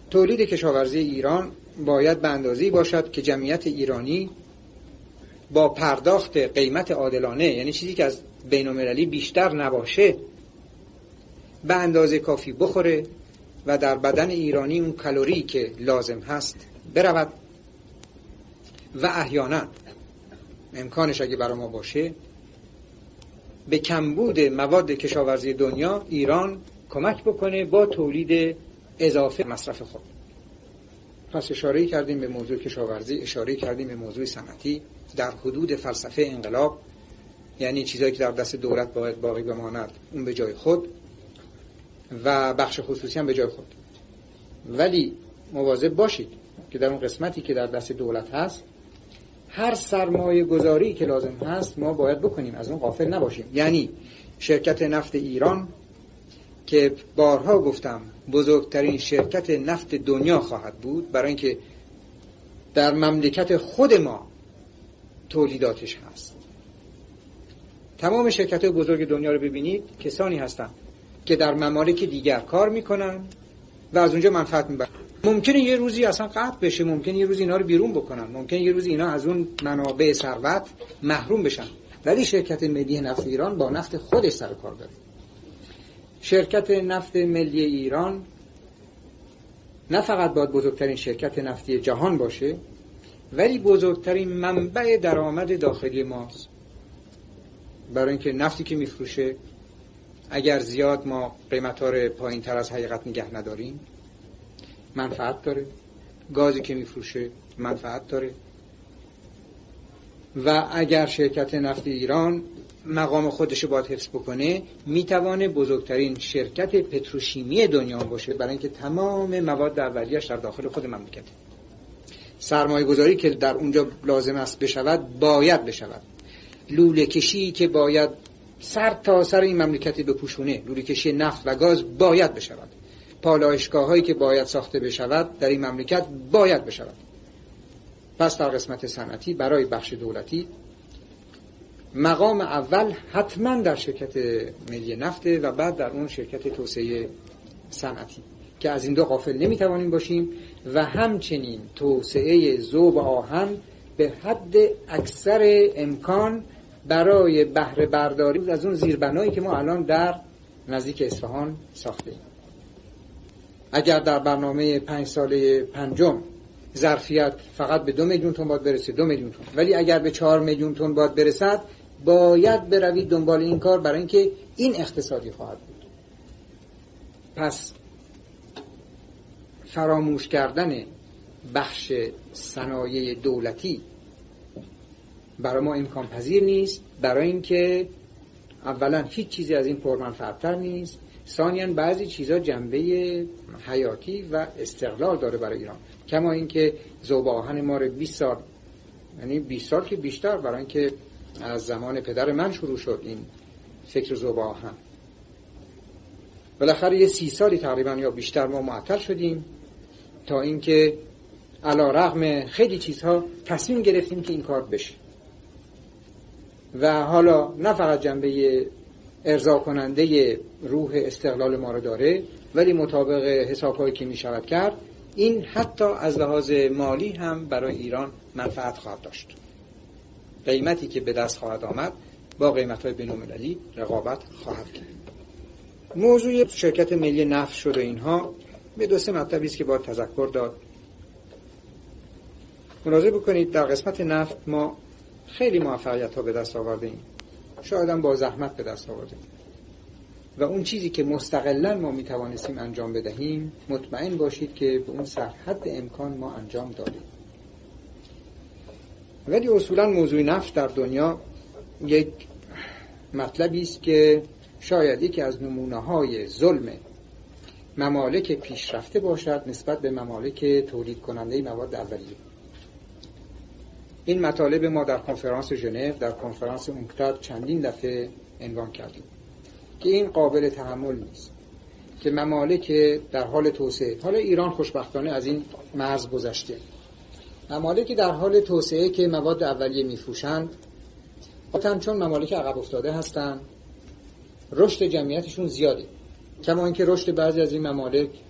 تولید کشاورزی ایران باید به اندازه‌ای باشد که جمعیت ایرانی با پرداخت قیمت عادلانه، یعنی چیزی که از بین‌المللی بیشتر نباشه، به اندازه کافی بخوره و در بدن ایرانی اون کالری که لازم هست برود و احیانا امکانش اگه برای ما باشه به کمبود مواد کشاورزی دنیا ایران کمک بکنه با تولید اضافه مصرف خود. پس اشاره کردیم به موضوع کشاورزی، اشاره کردیم به موضوع صنعتی در حدود فلسفه انقلاب، یعنی چیزایی که در دست دولت باید باقی بماند اون به جای خود و بخش خصوصی هم به جای خود. ولی مواظب باشید که در اون قسمتی که در دست دولت هست هر سرمایه گذاری که لازم هست ما باید بکنیم، از اون غافل نباشیم. یعنی شرکت نفت ایران که بارها گفتم بزرگترین شرکت نفت دنیا خواهد بود، برای اینکه در مملکت خود ما تولیداتش هست. تمام شرکت بزرگ دنیا رو ببینید کسانی هستند که در ممالک دیگر کار میکنن و از اونجا منفعت میبرن. ممکنه یه روزی اصلا قطع بشه، ممکنه یه روزی اینا رو بیرون بکنن، ممکنه یه روزی اینا از اون منابع ثروت محروم بشن، ولی شرکت ملی نفت ایران با نفت خودش سر کار داره. شرکت نفت ملی ایران نه فقط باید بزرگترین شرکت نفتی جهان باشه، ولی بزرگترین منبع درآمد داخلی ماست. برای اینکه نفتی که میفروشه اگر زیاد ما قیمت‌ها رو پایین‌تر از حقیقت نگه نداریم منفعت داره، گازی که میفروشه منفعت داره و اگر شرکت نفت ایران مقام خودش باید حفظ بکنه میتوانه بزرگترین شرکت پتروشیمی دنیا باشه، برای اینکه تمام مواد اولیه‌اش در داخل خود مملکته. سرمایه گذاری که در اونجا لازم است بشود باید بشود. لوله کشی که باید سر تا سر این مملکت بپوشونه، لوله کشی نفت و گاز باید بشود. پالایشگاه هایی که باید ساخته بشود در این مملکت باید بشود. پس در قسمت صنعتی برای بخش دولتی مقام اول حتما در شرکت ملی نفت و بعد در اون شرکت توسعه صنعتی که از این دو غافل نمیتوانیم باشیم و همچنین توسعه ذوب آهن به حد اکثر امکان برای بهره برداری از اون زیربنایی که ما الان در نزدیک اصفهان ساختیم. اگر در برنامه 5 ساله پنجم ظرفیت فقط به 2 میلیون تن باید برسه 2 میلیون تن، ولی اگر به 4 میلیون تن باید برسد باید بروید دنبال این کار، برای اینکه این اقتصادی خواهد بود. پس فراموش کردن بخش صنایع دولتی برای ما امکان پذیر نیست، برای اینکه اولا هیچ چیزی از این پرمنفعت‌تر نیست، ثانیاً بعضی چیزا جنبه حیاتی و استقلال داره برای ایران، کما اینکه ذوب آهن ما رو 20 سال، یعنی 20 سال که بیشتر، برای اینکه از زمان پدر من شروع شد این فکر ذوب آهن، بالاخره یه 30 سالی تقریبا یا بیشتر ما معطل شدیم تا اینکه علی رغم خیلی چیزها تصمیم گرفتیم که این کار بشه. و حالا نه فقط جنبه ارضا کننده روح استقلال ما رو داره، ولی مطابق حساب‌هایی که میشود کرد این حتی از لحاظ مالی هم برای ایران منفعت خواهد داشت. قیمتی که به دست خواهد آمد با قیمت‌های بین‌المللی رقابت خواهد کرد. موضوع شرکت ملی نفت شد و اینها به 2-3 مطلبی است که باید تذکر داد. ملاحظه بکنید در قسمت نفت ما خیلی موفقیت‌ها به دست آوردیم، شاید هم با زحمت به دست آوردیم و اون چیزی که مستقلاً ما میتوانستیم انجام بدهیم مطمئن باشید که به اون حد امکان ما انجام دادیم. ولی اصولاً موضوع نفت در دنیا یک مطلبی است که شاید یکی از نمونه‌های ظلم ممالک پیشرفته باشد نسبت به ممالک تولید کننده مواد اولیه. این مطالب ما در کنفرانس ژنو، در کنفرانس اونکتاد چندین دفعه عنوان کردیم که این قابل تحمل نیست که ممالک در حال توسعه، حالا ایران خوشبختانه از این مرز گذشته، ممالکی در حال توسعه که مواد اولیه میفروشند چون ممالک عقب افتاده هستند، رشد جمعیتشون زیاده، کما اینکه رشد بعضی از این ممالک